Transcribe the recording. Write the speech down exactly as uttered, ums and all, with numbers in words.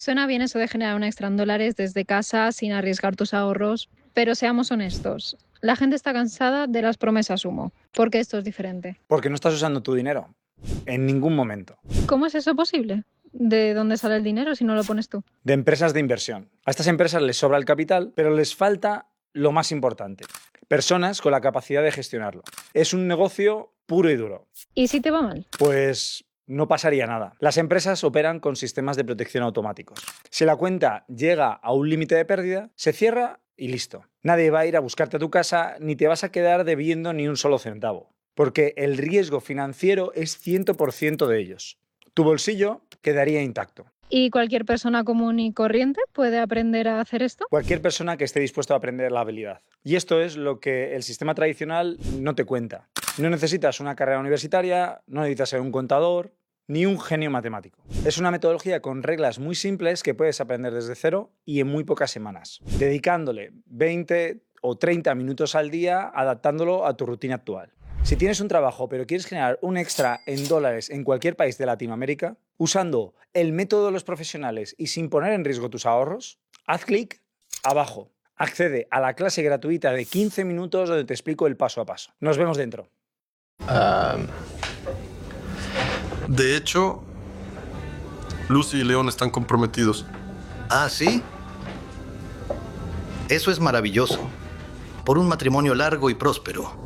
Suena bien eso de generar un extra en dólares desde casa sin arriesgar tus ahorros, pero seamos honestos. La gente está cansada de las promesas humo. ¿Por qué esto es diferente? Porque no estás usando tu dinero. En ningún momento. ¿Cómo es eso posible? ¿De dónde sale el dinero si no lo pones tú? De empresas de inversión. A estas empresas les sobra el capital, pero les falta lo más importante. Personas con la capacidad de gestionarlo. Es un negocio puro y duro. ¿Y si te va mal? Pues no pasaría nada. Las empresas operan con sistemas de protección automáticos. Si la cuenta llega a un límite de pérdida, se cierra y listo. Nadie va a ir a buscarte a tu casa ni te vas a quedar debiendo ni un solo centavo. Porque el riesgo financiero es cien por ciento de ellos. Tu bolsillo quedaría intacto. ¿Y cualquier persona común y corriente puede aprender a hacer esto? Cualquier persona que esté dispuesto a aprender la habilidad. Y esto es lo que el sistema tradicional no te cuenta. No necesitas una carrera universitaria, no necesitas ser un contador, ni un genio matemático. Es una metodología con reglas muy simples que puedes aprender desde cero y en muy pocas semanas, dedicándole veinte o treinta minutos al día adaptándolo a tu rutina actual. Si tienes un trabajo pero quieres generar un extra en dólares en cualquier país de Latinoamérica, usando el método de los profesionales y sin poner en riesgo tus ahorros, haz clic abajo. Accede a la clase gratuita de quince minutos donde te explico el paso a paso. Nos vemos dentro. Um, de hecho, Lucy y León están comprometidos. ¿Ah, sí? Eso es maravilloso. Por un matrimonio largo y próspero.